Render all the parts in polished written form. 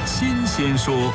新鲜说。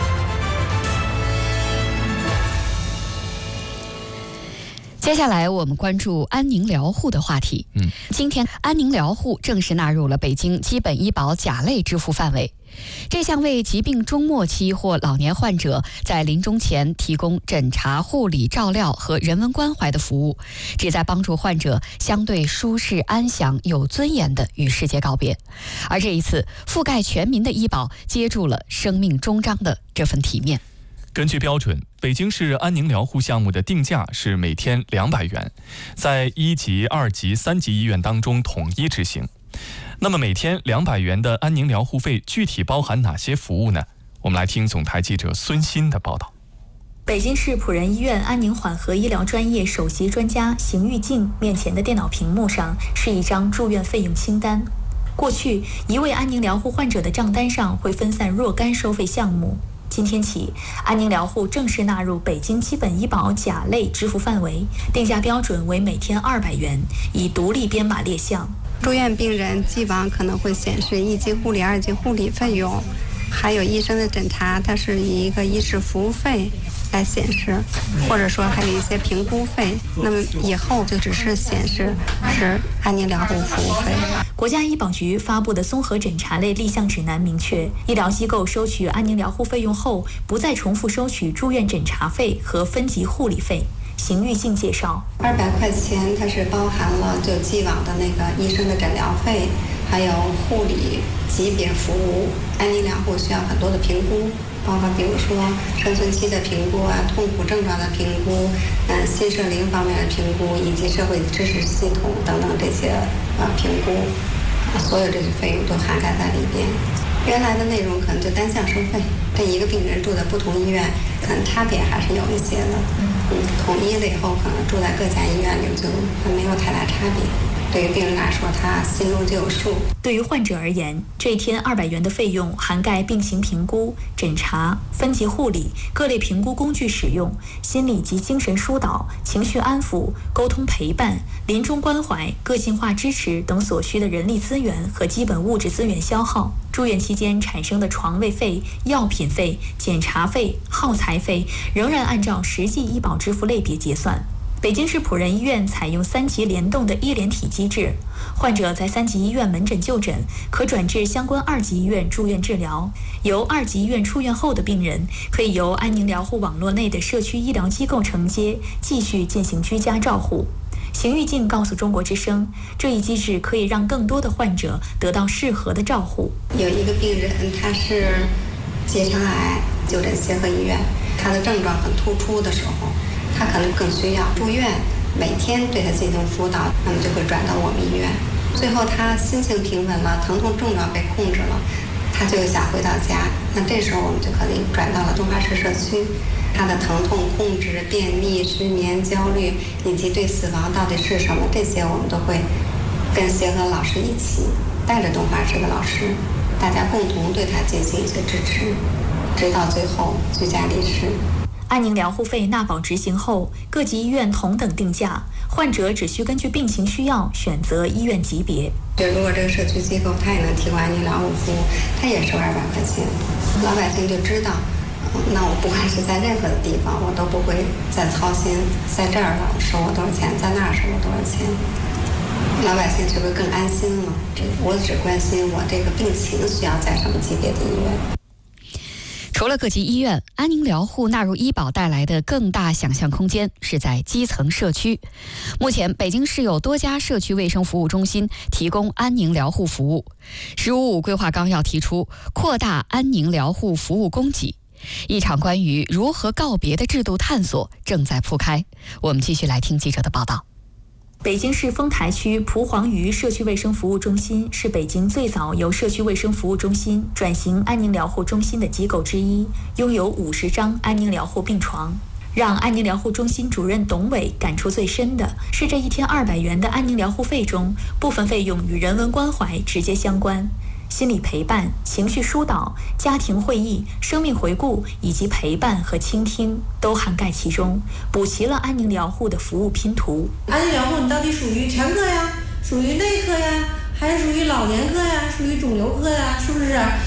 接下来我们关注安宁疗护的话题。今天安宁疗护正式纳入了北京基本医保甲类支付范围。这项为疾病中末期或老年患者在临终前提供诊查、护理、照料和人文关怀的服务，旨在帮助患者相对舒适、安详、有尊严地与世界告别。而这一次，覆盖全民的医保接住了生命终章的这份体面。 根据标准，北京市安宁疗护项目的定价是每天200元，在1级、2级、3级医院当中统一执行。那么每天200元的安宁疗护费具体包含哪些服务呢？我们来听总台记者孙鑫的报道。 北京市普仁医院安宁缓和医疗专业首席专家邢玉静面前的电脑屏幕上是一张住院费用清单。过去，一位安宁疗护患者的账单上会分散若干收费项目。今天起，安宁疗护正式纳入北京基本医保甲类支付范围，定价标准为每天200元，以独立编码列项。 住院病人既往可能会显示1级护理、2级护理费用，还有医生的诊查，它是以一个医事服务费来显示，或者说还有一些评估费，那么以后就只是显示是安宁疗护服务费。 国家医保局发布的综合诊查类立项指南明确，医疗机构收取安宁疗护费用后，不再重复收取住院诊查费和分级护理费。邢玉静介绍 ，200块钱它是包含了就既往的那个医生的诊疗费，还有护理级别服务。安宁疗护需要很多的评估，包括比如说生存期的评估啊、痛苦症状的评估、新社龄方面的评估，以及社会支持系统等等这些评估，所有这些费用都涵盖在里边。原来的内容可能就单项收费，这一个病人住在不同医院，可能差别还是有一些的。统一了以后，可能住在各家医院里就没有太大差别。对于病人来说，他心中就有数。 对于患者而言，这一天200元的费用涵盖病情评估、诊查、分级护理、各类评估工具使用、心理及精神疏导、情绪安抚、沟通陪伴、临终关怀、个性化支持等所需的人力资源和基本物质资源消耗。住院期间产生的床位费、药品费、检查费、耗材费仍然按照实际医保支付类别结算。北京市普仁医院采用3级联动的医联体机制，患者在3级医院门诊就诊，可转至相关2级医院住院治疗。由2级医院出院后的病人，可以由安宁疗护网络内的社区医疗机构承接，继续进行居家照护。邢玉静告诉中国之声，这一机制可以让更多的患者得到适合的照护。 有一个病人，他是结肠癌，就诊协和医院，他的症状很突出的时候，他可能更需要住院，每天对他进行辅导，那么就会转到我们医院。最后他心情平稳了，疼痛症状被控制了，他就想回到家，那这时候我们就可以转到了东华市社区。他的疼痛控制、便秘、失眠、焦虑，以及对死亡到底是什么，这些我们都会跟协和老师一起带着东华市的老师，大家共同对他进行一些支持，直到最后居家离世。 安宁疗护费纳保执行后，各级医院同等定价，患者只需根据病情需要选择医院级别。 如果这个社区机构它也能提供安宁疗护服务，它也收200块钱，老百姓就知道，那我不管是在任何的地方，我都不会再操心，在这儿了收我多少钱，在那儿收我多少钱，老百姓就会更安心了。我只关心我这个病情需要在什么级别的医院。 除了各级医院，安宁疗护纳入医保带来的更大想象空间是在基层社区。目前，北京市有多家社区卫生服务中心提供安宁疗护服务。“15+5”规划纲要提出扩大安宁疗护服务供给。一场关于如何告别的制度探索正在铺开。我们继续来听记者的报道。 北京市丰台区蒲黄榆社区卫生服务中心是北京最早由社区卫生服务中心转型安宁疗护中心的机构之一，拥有50张安宁疗护病床。让安宁疗护中心主任董伟感触最深的是，这一天200元的安宁疗护费中，部分费用与人文关怀直接相关。心理陪伴、情绪疏导、家庭会议、生命回顾以及陪伴和倾听都涵盖其中，补齐了安宁疗护的服务拼图。 安宁疗护你到底属于全科呀，属于内科呀，还是属于老年科呀，属于肿瘤科呀，是不是？